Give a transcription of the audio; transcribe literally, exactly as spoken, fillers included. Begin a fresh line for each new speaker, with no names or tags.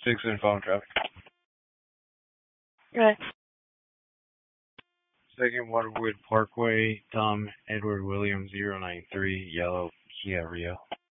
Six in phone traffic.
Right.
Second Waterwood Parkway, Tom Edward Williams zero nine three, yellow Kia Rio.